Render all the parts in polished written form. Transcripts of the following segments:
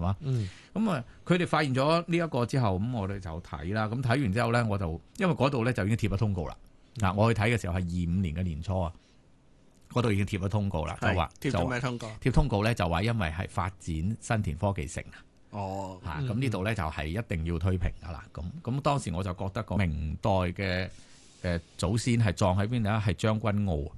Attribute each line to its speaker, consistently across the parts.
Speaker 1: 嘛？咁啊，佢哋發現咗呢一個之後，咁我哋就睇啦。咁睇完之後咧，我就因為嗰度咧就已經貼咗通告啦。嗱，我去睇嘅時候係25年嘅年初啊，嗰度已經貼咗通告啦，就話
Speaker 2: 貼咗咩通告？
Speaker 1: 貼通告咧就話因為係發展新田科技城啊。
Speaker 2: 哦，
Speaker 1: 咁呢度咧就係一定要推平噶啦。咁當時我就覺得個明代嘅祖先係葬喺邊度咧？係將軍澳。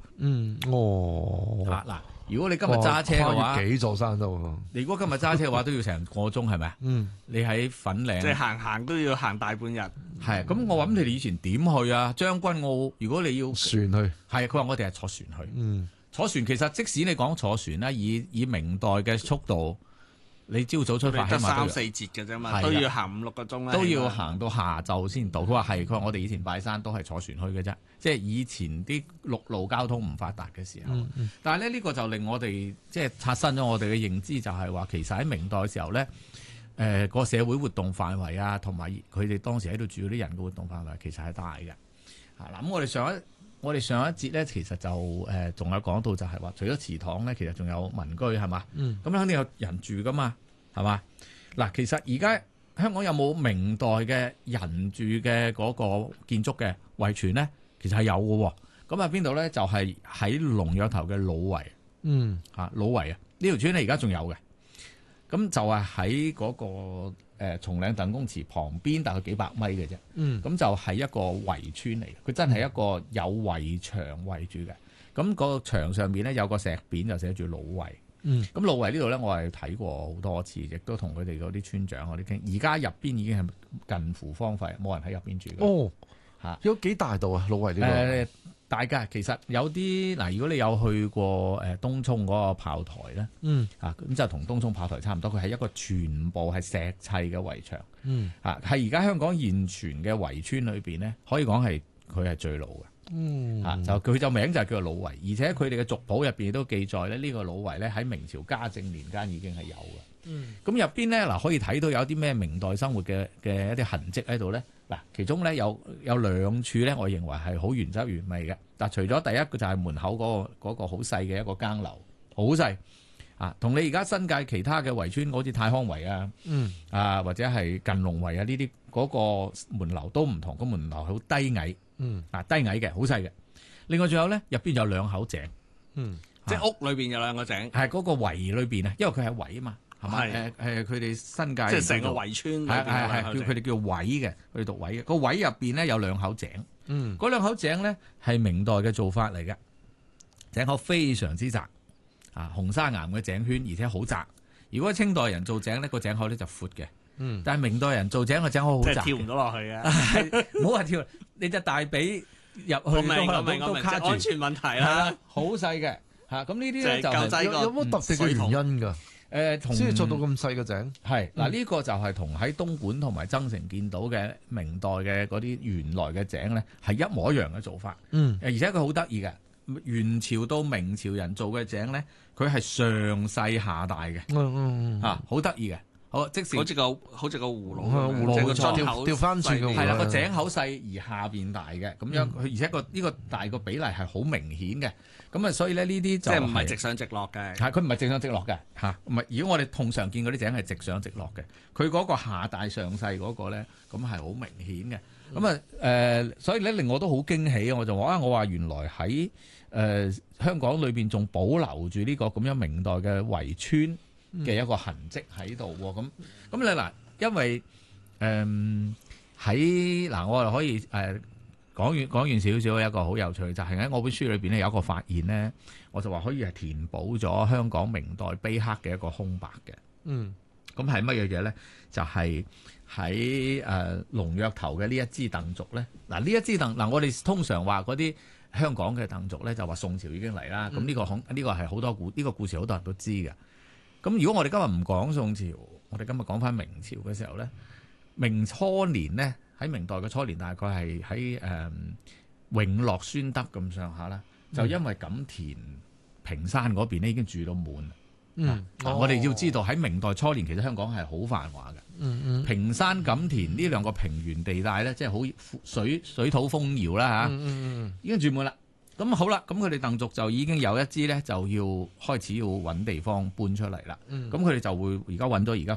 Speaker 1: 嗱，如果你今日揸車嘅話，
Speaker 3: 幾座山都。
Speaker 1: 你如果今日揸車嘅話，都要成個鐘係咪啊？你喺粉嶺，
Speaker 2: 即係行都要行大半日。
Speaker 1: 係咁，我話咁你哋以前點去啊？將軍澳，如果你要
Speaker 3: 船去，
Speaker 1: 係佢話我哋係坐船去。坐船其實即使你講坐船啦，以明代嘅速度。你朝早出發，起碼
Speaker 2: 3-4節嘅啫嘛，都要行5-6個鐘啦，
Speaker 1: 都要行到下晝先到。佢話佢話我哋以前拜山都係坐船去嘅啫，即係以前啲陸路交通唔發達嘅時候。但係咧呢個就令我哋即係刷新咗我哋嘅認知，就係話其實喺明代嘅時候咧，個社會活動範圍啊，同埋佢哋當時喺度住嗰啲人嘅活動範圍其實係大嘅。嗱，咁我哋上一節咧，其實就仲有講到就係話，除咗祠堂咧，其實仲有民居係嘛？咁肯定有人住噶嘛，係嘛？嗱，其實而家香港有冇明代嘅人住嘅嗰個建築嘅遺存咧？其實係有嘅。咁啊邊度咧？就係喺龍躍頭嘅老圍。老圍啊，呢條村咧而家仲有嘅。咁就係喺嗰個松嶺鄧公祠旁邊，大概幾百米嘅啫。咁就係一個圍村嚟嘅，佢真係一個有圍牆圍住嘅。咁個牆上面咧有個石匾就寫住老圍。咁老圍呢度咧，我係睇過好多次，亦都同佢哋嗰啲村長嗰啲傾。而家入邊已經係近乎荒廢，冇人喺入邊住嘅。
Speaker 3: 有幾大度啊？老圍呢個？
Speaker 1: 大家其實有啲嗱，如果你有去過東涌嗰個炮台咧，咁就同東涌炮台差唔多，佢係一個全部係石砌嘅圍牆，係而家香港現存嘅圍村裏邊咧，可以講係佢係最老嘅，就佢就名就係叫做老圍，而且佢哋嘅族譜入邊都記載咧，呢個老圍咧喺明朝嘉靖年間已經係有嘅。咁入邊咧嗱，可以睇到有啲咩明代生活嘅一啲痕跡喺度咧。嗱，其中咧有兩處咧，我認為係好原汁原味嘅。但除咗第一個就係門口嗰個好細嘅一個更樓，好細啊，同你而家新界其他嘅圍村，好似太康圍啊，或者係近龍圍啊呢啲嗰個門樓都唔同，個門樓好低矮，低矮嘅，好細嘅。另外仲有咧，入邊有兩口井，
Speaker 2: 即係屋裏邊有兩個井，
Speaker 1: 係嗰個圍裏邊啊，因為佢係圍啊嘛。係咪？佢哋新界
Speaker 2: 即係成個圍村，
Speaker 1: 係叫佢哋叫圍嘅，佢哋讀圍嘅。個圍入邊咧有兩口井，嗰兩口井咧係明代嘅做法嚟嘅，井口非常之窄，紅砂岩嘅井圈，而且好窄。如果清代人做井咧，個井口咧就闊嘅，但係明代人做井個井口好窄，
Speaker 2: 即係跳唔到落去嘅。
Speaker 1: 唔好話跳，你隻大髀入去都可能都卡住，
Speaker 2: 安全問題啦，
Speaker 1: 好細嘅嚇。咁呢啲咧就
Speaker 3: 有冇特別嘅原因㗎？先做到咁細嘅井，
Speaker 1: 係嗱呢個就係同喺東莞同埋增城見到嘅明代嘅嗰啲原來嘅井咧係一模一樣嘅做法。而且佢好得意嘅，元朝到明朝人做嘅井咧，佢係上細下大嘅，好得意嘅。好，即使
Speaker 2: 好似個葫蘆，
Speaker 3: 葫蘆調翻轉嘅，
Speaker 1: 係啦，個井口細而下邊大嘅，咁樣佢而且呢個大個比例係好明顯嘅，咁啊所以咧呢啲就
Speaker 2: 即係唔係直上直落嘅，
Speaker 1: 係佢唔係直上直落嘅嚇，唔係。如果我哋通常見嗰啲井係直上直落嘅，佢嗰個下大上細嗰個咧，咁係好明顯嘅。咁所以咧令我都好驚喜，我就話原來喺香港裏邊仲保留住呢個咁樣明代嘅圍村嘅一個痕跡喺度喎，咁你嗱，因為喺嗱，我哋可以講完少少一個好有趣，就係喺我本書裏邊咧有一個發現咧，我就話可以係填補咗香港明代碑刻嘅一個空白嘅。咁係乜嘢嘢咧？就係喺龍躍頭嘅呢一支鄧族咧。嗱，呢一支鄧嗱，我哋通常話嗰啲香港嘅鄧族咧，就話宋朝已經嚟啦。咁呢個係好多呢個故事好多人都知嘅。咁如果我哋今日唔講宋朝，我哋今日講翻明朝嘅時候咧，明初年咧，喺明代嘅初年，大概係喺永樂宣德咁上下啦，就因為錦田屏山嗰邊咧已經住到滿。我哋要知道喺明代初年，其實香港係好繁華嘅。屏山錦田呢兩個平原地帶咧，即係好水土豐饒啦嚇，已經住滿啦。咁好啦，咁佢哋鄧族就已經有一支咧，就要開始要揾地方搬出嚟啦。咁佢哋就會而家揾到而家